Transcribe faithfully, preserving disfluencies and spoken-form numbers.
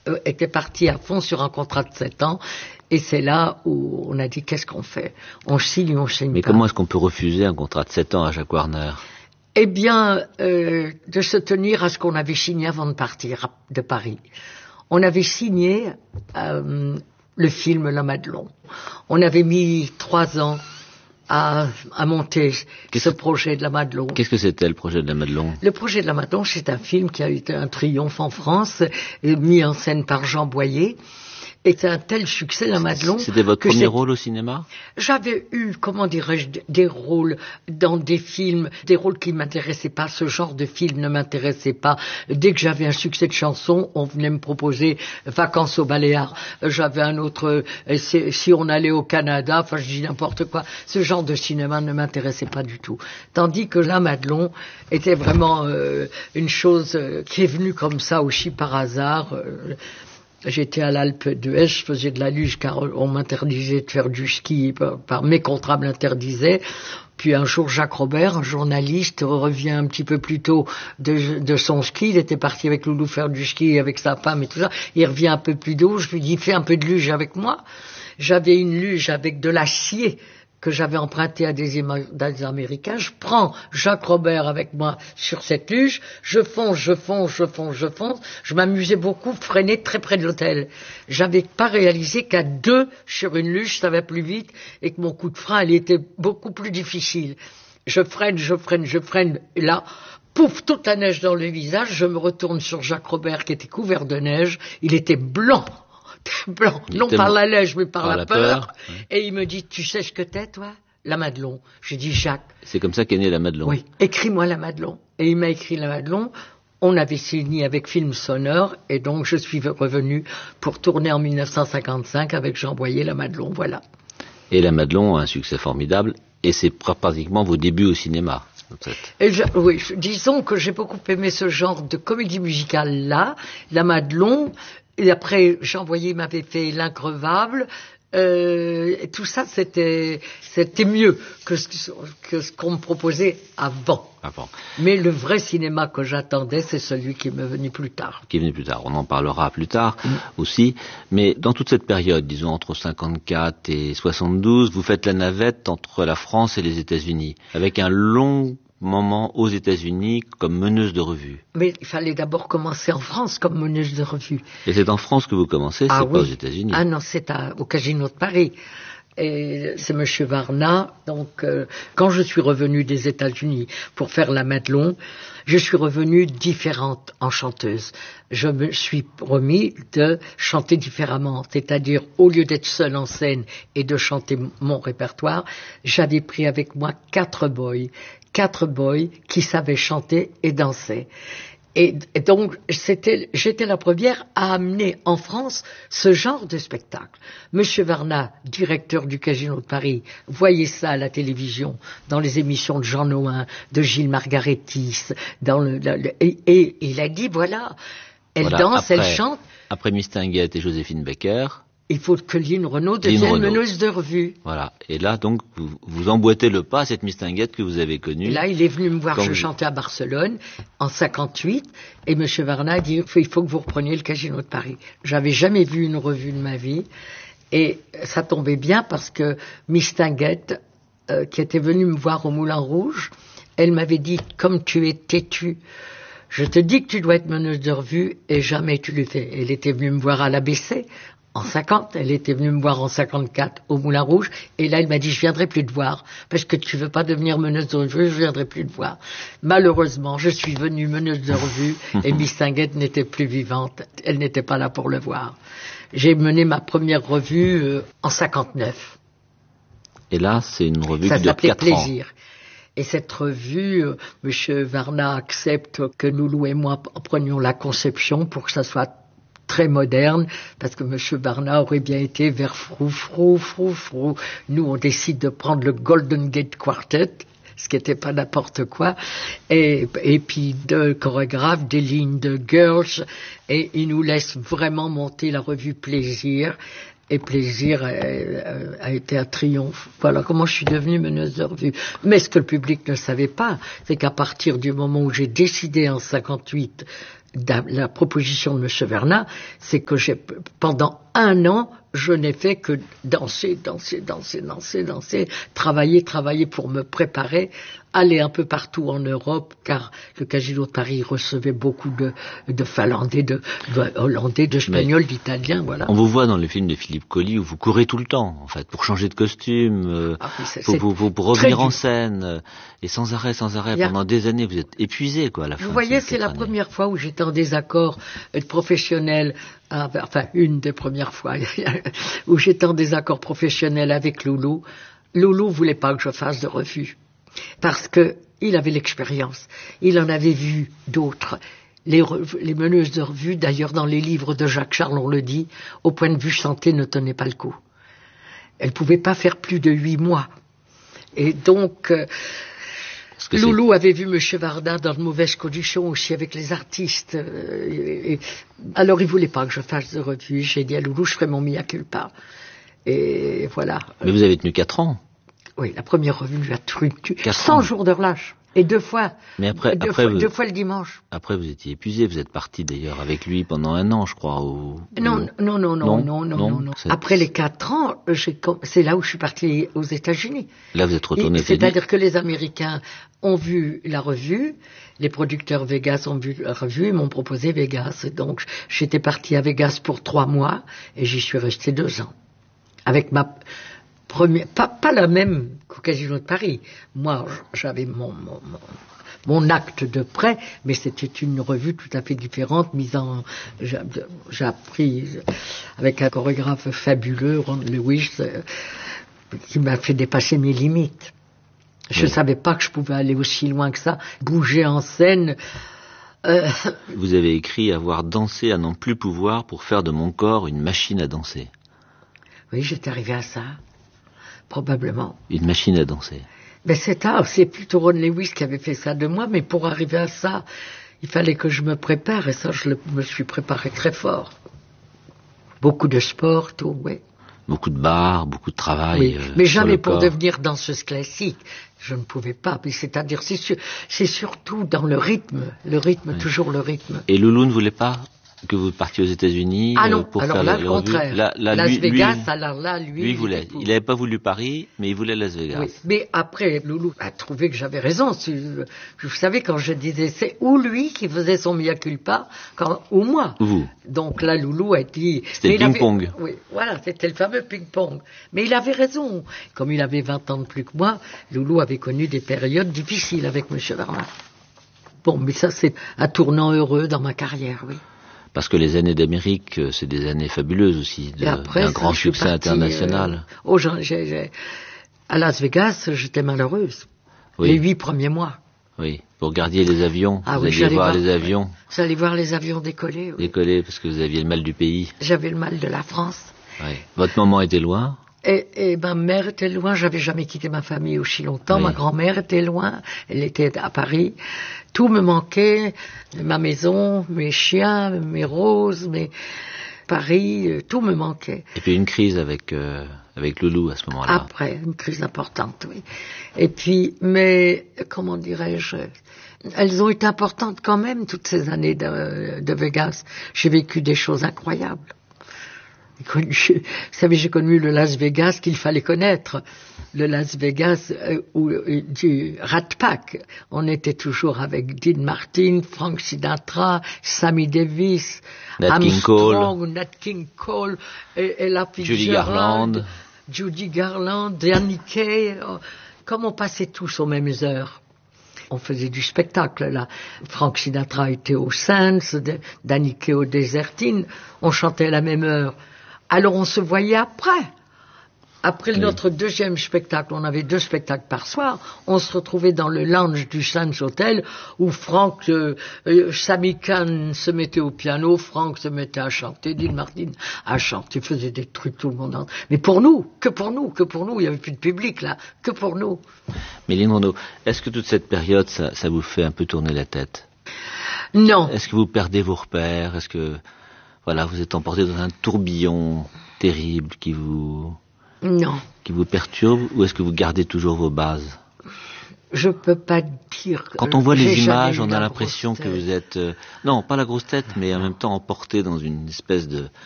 euh, était parti à fond sur un contrat de sept ans. Et c'est là où on a dit, qu'est-ce qu'on fait? On signe ou on signe pas? Mais comment est-ce qu'on peut refuser un contrat de sept ans à Jacques Warner? Eh bien, euh, de se tenir à ce qu'on avait signé avant de partir de Paris. On avait signé euh, le film La Madelon. On avait mis trois ans à, à monter ce projet de La Madelon. Qu'est-ce que c'était le projet de La Madelon? Le projet de La Madelon, c'est un film qui a été un triomphe en France, mis en scène par Jean Boyer. C'était un tel succès, La Madelon. C'était votre premier rôle au cinéma? J'avais eu, comment dirais-je, des rôles dans des films, des rôles qui m'intéressaient pas. Ce genre de film ne m'intéressait pas. Dès que j'avais un succès de chanson, on venait me proposer Vacances aux Baléares. J'avais un autre, si, si on allait au Canada, enfin je dis n'importe quoi. Ce genre de cinéma ne m'intéressait pas du tout. Tandis que La Madelon était vraiment euh, une chose qui est venue comme ça aussi par hasard. Euh, J'étais à l'Alpe d'Huez, je faisais de la luge car on m'interdisait de faire du ski, par, par mes contrats me l'interdisaient. Puis un jour, Jacques Robert, un journaliste, revient un petit peu plus tôt de, de son ski. Il était parti avec Loulou faire du ski avec sa femme et tout ça. Il revient un peu plus tôt, je lui dis, fais un peu de luge avec moi. J'avais une luge avec de l'acier que j'avais emprunté à des, des Américains. Je prends Jacques Robert avec moi sur cette luge, je fonce, je fonce, je fonce, je fonce. Je m'amusais beaucoup, freiner très près de l'hôtel. J'avais pas réalisé qu'à deux sur une luge, ça va plus vite et que mon coup de frein, il était beaucoup plus difficile. Je freine, je freine, je freine. Et là, pouf, toute la neige dans le visage. Je me retourne sur Jacques Robert qui était couvert de neige. Il était blanc. Blanc, il non par la neige mais par, par la, la peur, peur. Ouais. Et il me dit, tu sais ce que t'es toi? La Madelon. J'ai dit, Jacques. C'est comme ça qu'est née La Madelon. Oui, écris-moi La Madelon. Et il m'a écrit La Madelon. On avait signé avec Film Sonore et donc je suis revenu pour tourner en dix-neuf cent cinquante-cinq avec Jean Boyer La Madelon, voilà. Et La Madelon a un succès formidable et c'est pratiquement vos débuts au cinéma. Et je, oui, disons que j'ai beaucoup aimé ce genre de comédie musicale là, La Madelon. Et après, Jean Boyer m'avait fait L'Increvable. Euh, et tout ça, c'était, c'était mieux que ce, que ce qu'on me proposait avant. Avant. Mais le vrai cinéma que j'attendais, c'est celui qui m'est venu plus tard. Qui est venu plus tard. On en parlera plus tard mmh. aussi. Mais dans toute cette période, disons entre cinquante-quatre et soixante-douze, vous faites la navette entre la France et les États-Unis, avec un long moment aux États-Unis comme meneuse de revue. Mais il fallait d'abord commencer en France comme meneuse de revue. Et c'est en France que vous commencez, ah, c'est oui. pas aux États-Unis. Ah non, c'est à, au Casino de Paris. Et c'est Monsieur Varna. Donc, euh, quand je suis revenue des États-Unis pour faire La Madelon, je suis revenue différente en chanteuse. Je me suis remis de chanter différemment. C'est-à-dire, au lieu d'être seule en scène et de chanter mon répertoire, j'avais pris avec moi quatre boys. Quatre boys qui savaient chanter et danser. Et, et donc, c'était, j'étais la première à amener en France ce genre de spectacle. Monsieur Varna, directeur du Casino de Paris, voyait ça à la télévision, dans les émissions de Jean Nouin, de Gilles Margaretis, dans le, le, le et, et il a dit, voilà, elle voilà, danse, après, elle chante. Après Mistinguett et Joséphine Baker, il faut que Lynn Renaud devienne meneuse de revue. Voilà. Et là, donc, vous, vous emboîtez le pas à cette Mistinguett que vous avez connue. Là, il est venu me voir, je vous... chantais à Barcelone, en cinquante-huit, et M. Varna a dit, il faut, il faut que vous repreniez le Casino de Paris. J'avais jamais vu une revue de ma vie, et ça tombait bien parce que Mistinguett, euh, qui était venue me voir au Moulin Rouge, elle m'avait dit, comme tu es têtue, je te dis que tu dois être meneuse de revue, et jamais tu le fais. Elle était venue me voir à l'A B C, en cinquante, elle était venue me voir en cinquante-quatre au Moulin Rouge, et là elle m'a dit je viendrai plus te voir, parce que tu veux pas devenir meneuse de revue, je viendrai plus te voir. Malheureusement, je suis venue meneuse de revue, et Mistinguett n'était plus vivante, elle n'était pas là pour le voir. J'ai mené ma première revue euh, en cinquante-neuf. Et là, c'est une revue Ça de quatre ans. Plaisir. Et cette revue, euh, M. Varna accepte que Loulou et moi prenions la conception pour que ça soit très moderne, parce que M. Varna aurait bien été vers frou, frou, frou, frou. Nous, on décide de prendre le Golden Gate Quartet, ce qui n'était pas n'importe quoi, et, et puis deux chorégraphes, des lignes de girls, et ils nous laissent vraiment monter la revue Plaisir, et Plaisir a, a été un triomphe. Voilà comment je suis devenue meneuse de revue. Mais ce que le public ne savait pas, c'est qu'à partir du moment où j'ai décidé en cinquante-huit de la proposition de M. Vernat, c'est que j'ai, pendant un an, je n'ai fait que danser, danser, danser, danser, danser, travailler, travailler pour me préparer, aller un peu partout en Europe, car le Casino de Paris recevait beaucoup de, de Finlandais, de, de Hollandais, d'Espagnols, d'Italiens, voilà. On vous voit dans le film de Philippe Colly où vous courez tout le temps, en fait, pour changer de costume, euh, ah oui, c'est, pour, pour, pour, pour revenir en scène, euh, et sans arrêt, sans arrêt, a... pendant des années, vous êtes épuisé, quoi, à la fin. Vous voyez, c'est la années. première fois où j'étais en désaccord professionnel, enfin, une des premières fois, où j'étais en désaccord professionnel avec Loulou. Loulou voulait pas que je fasse de revue. Parce que il avait l'expérience, il en avait vu d'autres. Les, revues, les meneuses de revue, d'ailleurs dans les livres de Jacques Charles, on le dit, au point de vue santé, ne tenaient pas le coup. Elles pouvaient pas faire plus de huit mois. Et donc, euh, Loulou c'est... avait vu M. Varda dans de mauvaises conditions aussi avec les artistes. Euh, et, et, alors il voulait pas que je fasse de revue. J'ai dit à Loulou, je ferai mon mea culpa. Et voilà. Mais vous avez tenu quatre ans. Oui, la première revue lui a tenu cent jours de relâche. Et deux fois. Mais après, deux, après fois, vous, deux fois le dimanche. Après, vous étiez épuisé. Vous êtes parti d'ailleurs avec lui pendant un an, je crois. Ou, non, ou... non, non, non, non, non, non, non, non. Après les quatre ans, j'ai, c'est là où je suis parti aux États-Unis. Là, vous êtes retourné. Et, c'est-à-dire que les Américains ont vu la revue, les producteurs Vegas ont vu la revue et m'ont proposé Vegas. Donc, j'étais parti à Vegas pour trois mois et j'y suis resté deux ans. Avec ma première, pas, pas la même qu'au Casino de Paris. Moi, j'avais mon, mon, mon, mon acte de prêt, mais c'était une revue tout à fait différente, mise en, j'ai, j'ai appris avec un chorégraphe fabuleux, Ron Lewis, euh, qui m'a fait dépasser mes limites. Je ne oui. savais pas que je pouvais aller aussi loin que ça, bouger en scène. Euh... Vous avez écrit avoir dansé à n'en plus pouvoir pour faire de mon corps une machine à danser. Oui, j'étais arrivé à ça, probablement. Une machine à danser. Mais c'est tard, c'est plutôt Ron Lewis qui avait fait ça de moi, mais pour arriver à ça, il fallait que je me prépare, et ça, je le, me suis préparé très fort. Beaucoup de sport, tout, oui. Beaucoup de bars, beaucoup de travail. Oui, euh, mais jamais pour corps. devenir danseuse classique. Je ne pouvais pas. Mais c'est-à-dire, c'est, sur, c'est surtout dans le rythme, le rythme, oui. Toujours le rythme. Et Loulou ne voulait pas que vous partiez aux États-Unis ah non, pour alors faire là, le, le contraire. Là, là, Las lui, Vegas, lui, alors là, lui, lui il voulait. Il n'avait pas voulu Paris, mais il voulait Las Vegas. Oui, mais après, Loulou a trouvé que j'avais raison. Vous savez, quand je disais, c'est ou lui qui faisait son mea culpa, quand, ou moi. Vous. Donc là, Loulou a dit... C'était le ping-pong. Oui, voilà, c'était le fameux ping-pong. Mais il avait raison. Comme il avait vingt ans de plus que moi, Loulou avait connu des périodes difficiles avec M. Vernat. Bon, mais ça, c'est un tournant heureux dans ma carrière, oui. Parce que les années d'Amérique, c'est des années fabuleuses aussi, de, après, d'un grand succès partie, international. Euh, oh, j'ai, j'ai, à Las Vegas, j'étais malheureuse. Oui. Les huit premiers mois. Oui, vous regardiez les avions, ah, vous oui, alliez voir, voir les avions. Ouais. J'allais voir les avions décoller. Oui. Décoller parce que vous aviez le mal du pays. J'avais le mal de la France. Oui. Votre maman était loin? Et, et ma mère était loin, j'avais jamais quitté ma famille aussi longtemps. Oui. Ma grand-mère était loin, elle était à Paris. Tout me manquait, ma maison, mes chiens, mes roses, mes Paris, tout me manquait. Et puis une crise avec euh, avec Loulou à ce moment-là. Après, une crise importante, oui. Et puis, mais comment dirais-je, elles ont été importantes quand même toutes ces années de, de Vegas. J'ai vécu des choses incroyables. Vous savez, j'ai connu le Las Vegas qu'il fallait connaître. Le Las Vegas euh, où, euh, du Rat Pack. On était toujours avec Dean Martin, Frank Sinatra, Sammy Davis, Nat Armstrong, King Nat King Cole, et, et la Judy Garland, Judy Garland, Danny Kaye. Oh, comme on passait tous aux mêmes heures. On faisait du spectacle, là. Frank Sinatra était au Sands, Danny Kaye au Desertine. On chantait à la même heure. Alors on se voyait après. Après oui. Notre deuxième spectacle, on avait deux spectacles par soir, on se retrouvait dans le lounge du Sands Hotel où Frank, euh, euh, Sammy Kahn se mettait au piano, Frank se mettait à chanter, Dean Martin à chanter, faisait des trucs tout le monde. En... Mais pour nous, que pour nous, que pour nous, il n'y avait plus de public là, que pour nous. Méline Renaud, est-ce que toute cette période, ça, ça vous fait un peu tourner la tête? Non. Est-ce que vous perdez vos repères? Est-ce que, voilà, vous êtes emporté dans un tourbillon terrible qui vous... Non. Qui vous perturbe, ou est-ce que vous gardez toujours vos bases? Je peux pas dire. Quand on voit j'ai les images, jamais eu on a la l'impression grosse que tête. vous êtes, euh, non, pas la grosse tête, mais en même temps emporté dans une espèce de,